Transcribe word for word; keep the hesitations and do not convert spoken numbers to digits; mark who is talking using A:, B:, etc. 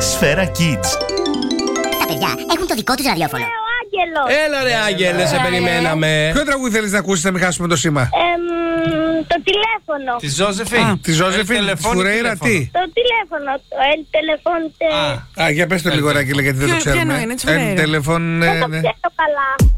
A: Σφαίρα Kids.
B: Τα παιδιά έχουν το δικό τους ραδιόφωνο.
C: Έλα ρε Άγγελε, σε περιμέναμε.
D: Ποιο τραγούδι θέλεις να ακούσεις, να μην χάσουμε το σήμα?
E: Το τηλέφωνο.
C: Τη Ζώζεφιν.
D: Τη Ζώζεφιν, τη Φουρέιρα, τι?
E: Το τηλέφωνο. Το El Telephone.
D: Α, για πες το λίγο, Άγγελε, γιατί δεν το ξέρουμε.
F: Ποιο είναι,
D: El Telephone.
E: Δεν το ξέρω καλά.